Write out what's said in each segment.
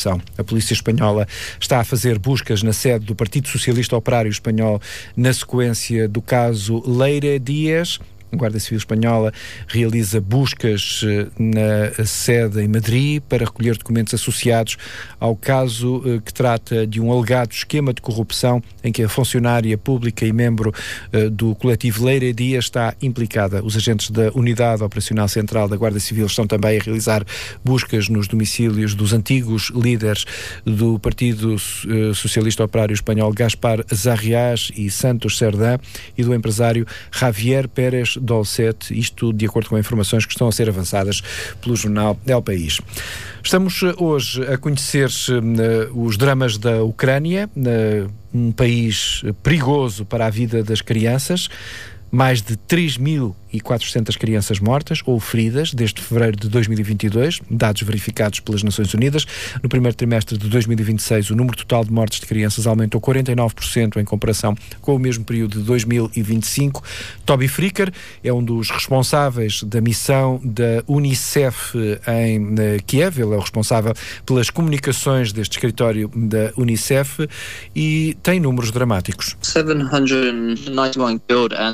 A polícia espanhola está a fazer buscas na sede do Partido Socialista Operário Espanhol na sequência do caso Leire Dias. A Guarda Civil Espanhola realiza buscas na sede em Madrid para recolher documentos associados ao caso que trata de um alegado esquema de corrupção em que a funcionária pública e membro do coletivo Leire Dias está implicada. Os agentes da Unidade Operacional Central da Guarda Civil estão também a realizar buscas nos domicílios dos antigos líderes do Partido Socialista Operário Espanhol, Gaspar Zarriás e Santos Cerdá, e do empresário Javier Pérez Dolcet, isto de acordo com informações que estão a ser avançadas pelo jornal El País. Estamos hoje a conhecer os dramas da Ucrânia, um país perigoso para a vida das crianças. Mais de 3.400 crianças mortas ou feridas desde fevereiro de 2022, dados verificados pelas Nações Unidas. No primeiro trimestre de 2026, o número total de mortes de crianças aumentou 49% em comparação com o mesmo período de 2025. Toby Fricker é um dos responsáveis da missão da Unicef em Kiev. Ele é o responsável pelas comunicações deste escritório da Unicef e tem números dramáticos. 791 killed and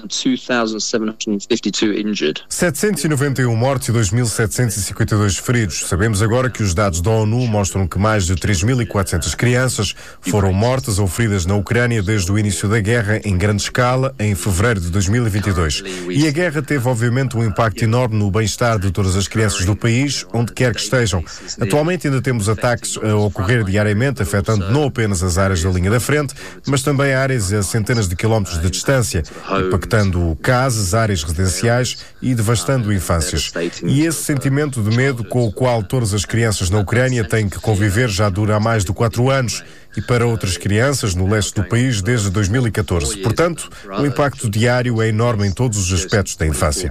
2,752 injured. 791 mortos e 2.752 feridos. Sabemos agora que os dados da ONU mostram que mais de 3.400 crianças foram mortas ou feridas na Ucrânia desde o início da guerra em grande escala em fevereiro de 2022. E a guerra teve obviamente um impacto enorme no bem-estar de todas as crianças do país, onde quer que estejam. Atualmente ainda temos ataques a ocorrer diariamente, afetando não apenas as áreas da linha da frente, mas também áreas a centenas de quilómetros de distância, impactando casas, áreas residenciais e devastando infâncias. E esse sentimento de medo com o qual todas as crianças na Ucrânia têm que conviver já dura há mais de 4 anos e para outras crianças no leste do país desde 2014. Portanto, o impacto diário é enorme em todos os aspectos da infância.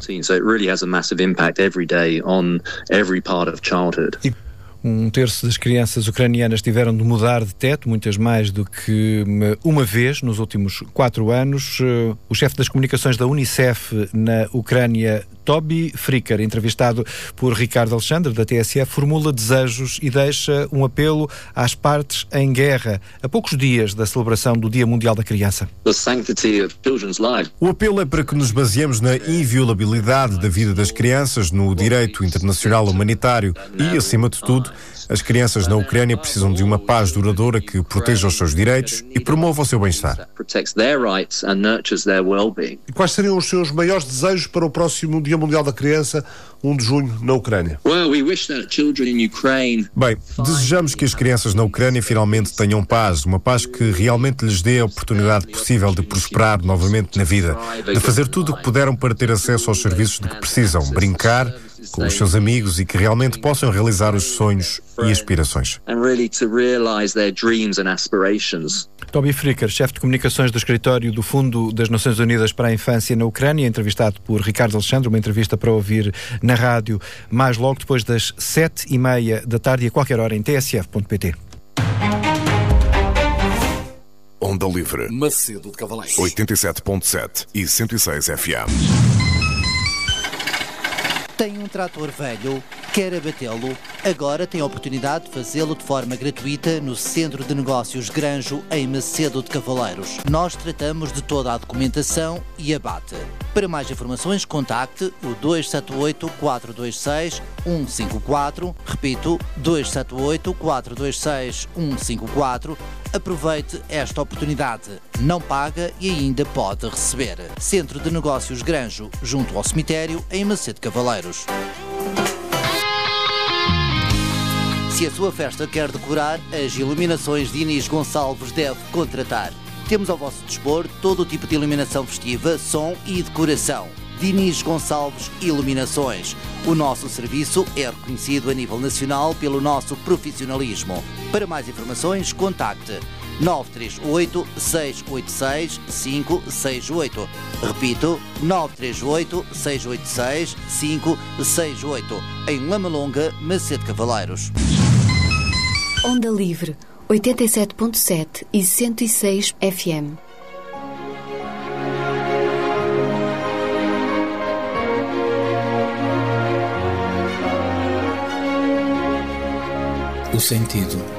Um terço das crianças ucranianas tiveram de mudar de teto, muitas mais do que uma vez nos últimos 4 anos. O chefe das comunicações da Unicef na Ucrânia, Toby Fricker, entrevistado por Ricardo Alexandre, da TSF, formula desejos e deixa um apelo às partes em guerra, a poucos dias da celebração do Dia Mundial da Criança. O apelo é para que nos baseemos na inviolabilidade da vida das crianças, no direito internacional humanitário e, acima de tudo, as crianças na Ucrânia precisam de uma paz duradoura que proteja os seus direitos e promova o seu bem-estar. E quais seriam os seus maiores desejos para o próximo Dia Mundial da Criança, 1 de junho, na Ucrânia? Bem, desejamos que as crianças na Ucrânia finalmente tenham paz, uma paz que realmente lhes dê a oportunidade possível de prosperar novamente na vida, de fazer tudo o que puderam para ter acesso aos serviços de que precisam, brincar com os seus amigos e que realmente possam realizar os sonhos e aspirações. Toby Fricker, chefe de comunicações do escritório do Fundo das Nações Unidas para a Infância na Ucrânia, entrevistado por Ricardo Alexandre, uma entrevista para ouvir na rádio mais logo depois das 7h30 da tarde e a qualquer hora em tsf.pt. Onda Livre, Macedo de Cavaleiros, 87.7 e 106 FM. Tem um trator velho, quer abatê-lo? Agora tem a oportunidade de fazê-lo de forma gratuita no Centro de Negócios Granjo, em Macedo de Cavaleiros. Nós tratamos de toda a documentação e abate. Para mais informações, contacte o 278-426-154. Repito, 278-426-154. Aproveite esta oportunidade. Não paga e ainda pode receber. Centro de Negócios Granjo, junto ao cemitério, em Macedo de Cavaleiros. Se a sua festa quer decorar, as iluminações de Inês Gonçalves deve contratar. Temos ao vosso dispor todo o tipo de iluminação festiva, som e decoração. Diniz Gonçalves Iluminações. O nosso serviço é reconhecido a nível nacional pelo nosso profissionalismo. Para mais informações, contacte 938-686-568. Repito, 938-686-568. Em Lamalonga, Macedo de Cavaleiros. Onda Livre, 87.7 e 106 FM. O sentido